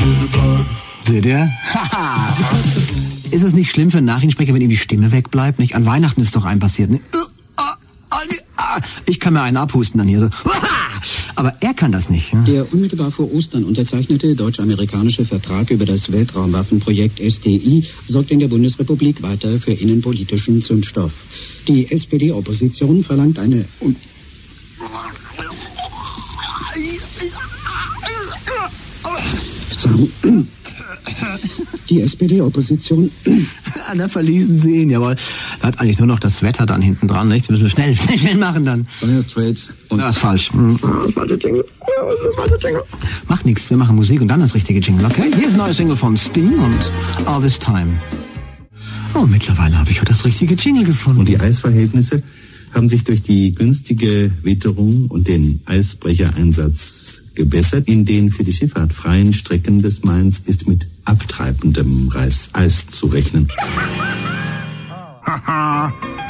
Seht ihr? Haha. Ist es nicht schlimm für einen Nachrichtensprecher, wenn ihm die Stimme wegbleibt? Nicht? An Weihnachten ist doch einem passiert. Ne? Ich kann mir einen abhusten dann hier so. Aber er kann das nicht. Ja? Der unmittelbar vor Ostern unterzeichnete deutsch-amerikanische Vertrag über das Weltraumwaffenprojekt SDI sorgt in der Bundesrepublik weiter für innenpolitischen Zündstoff. Die SPD-Opposition verlangt eine... Die SPD-Opposition... Da verließen sie ihn, jawohl. Er hat eigentlich nur noch das Wetter dann hinten dran, nicht? Das müssen wir schnell machen dann. Dire Straits und... Das ist falsch. Das falsche Jingle. Macht nichts, wir machen Musik und dann das richtige Jingle, okay? Hier ist ein neues Single von Sting und All This Time. Oh, mittlerweile habe ich auch das richtige Jingle gefunden. Und die Eisverhältnisse haben sich durch die günstige Witterung und den Eisbrechereinsatz gebessert. In den für die Schifffahrt freien Strecken des Mains ist mit abtreibendem Eis zu rechnen.